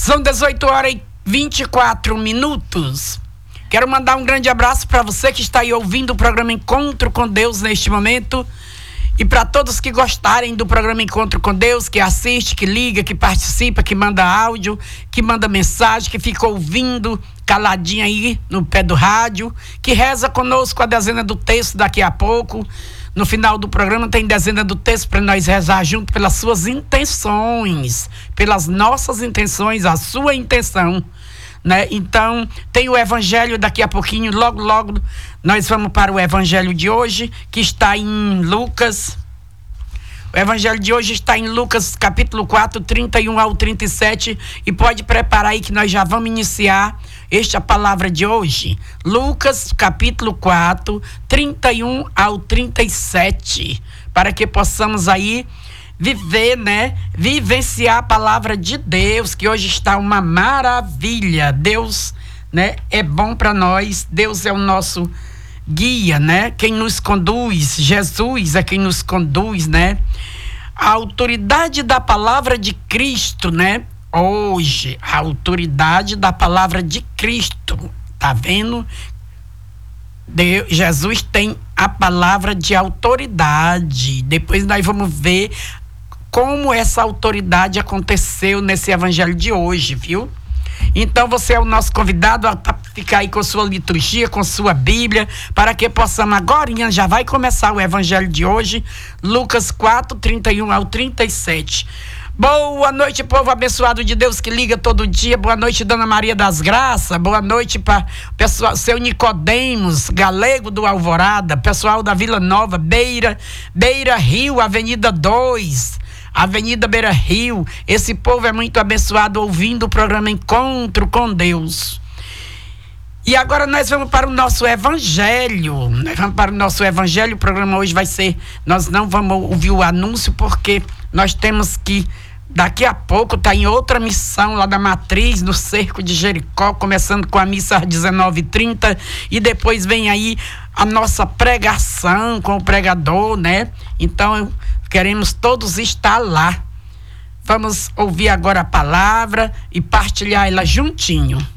São 18h24. Quero mandar um grande abraço para você que está aí ouvindo o programa Encontro com Deus neste momento. E para todos que gostarem do programa Encontro com Deus, que assiste, que liga, que participa, que manda áudio, que manda mensagem, que fica ouvindo caladinho aí no pé do rádio, que reza conosco a dezena do texto daqui a pouco. No final do programa tem dezena do texto para nós rezar junto pelas suas intenções, pelas nossas intenções, a sua intenção, né? Então, tem o evangelho daqui a pouquinho, logo nós vamos para o evangelho de hoje, que está em Lucas. O evangelho de hoje está em Lucas, capítulo 4, 31 ao 37, e pode preparar aí que nós já vamos iniciar esta palavra de hoje. Lucas, capítulo 4, 31 ao 37, para que possamos aí viver, né? Vivenciar a palavra de Deus, que hoje está uma maravilha. Deus, né? É bom para nós. Deus é o nosso guia, né? Quem nos conduz, Jesus é quem nos conduz, né? A autoridade da palavra de Cristo, né? Hoje, a autoridade da palavra de Cristo, tá vendo? Jesus tem a palavra de autoridade. Depois nós vamos ver como essa autoridade aconteceu nesse evangelho de hoje, viu? Então você é o nosso convidado a ficar aí com sua liturgia, com sua Bíblia, para que possamos agora, já vai começar o evangelho de hoje, Lucas 4, 31 ao 37. Boa noite, povo abençoado de Deus que liga todo dia. Boa noite, Dona Maria das Graças. Boa noite para pessoal, seu Nicodemos, Galego do Alvorada, pessoal da Vila Nova, Beira Rio, Avenida 2, Avenida Beira Rio. Esse povo é muito abençoado ouvindo o programa Encontro com Deus. E agora nós vamos para o nosso evangelho. O programa hoje vai ser, nós não vamos ouvir o anúncio porque nós temos que, daqui a pouco, tá em outra missão lá da Matriz, no Cerco de Jericó, começando com a missa às 19h30, e depois vem aí a nossa pregação com o pregador, né? Então, queremos todos estar lá. Vamos ouvir agora a palavra e partilhar ela juntinho.